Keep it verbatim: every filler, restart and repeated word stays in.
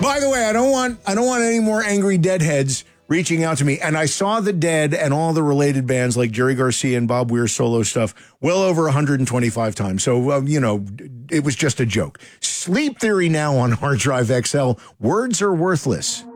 By the way, I don't want I don't want any more angry Deadheads reaching out to me. And I saw the Dead and all the related bands like Jerry Garcia and Bob Weir's solo stuff well over one hundred twenty-five times. So, uh, you know, it was just a joke. Sleep Theory now on Hard Drive X L. Words are worthless.